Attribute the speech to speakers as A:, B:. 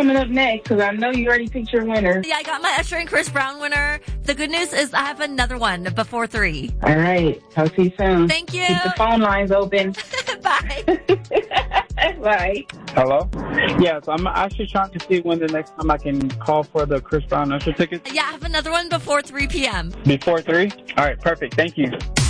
A: coming up next? Because I know you already picked your winner.
B: Yeah, I got my Usher and Chris Brown winner. The good news is I have another one before 3.
A: All right. Talk to you soon.
B: Thank you.
A: Keep the phone lines open.
B: Bye.
A: Bye.
C: Hello? Yes, I'm actually trying to see when the next time I can call for the Chris Brown Usher tickets.
B: Yeah, I have another one before 3 p.m.
C: Before 3? All right, perfect. Thank you.